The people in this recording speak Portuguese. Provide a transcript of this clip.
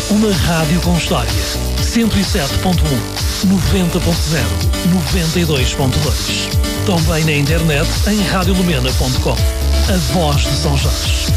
Uma rádio com história. 107.1, 90.0, 92.2. Também na internet em radiolumena.com. A voz de São Jorge.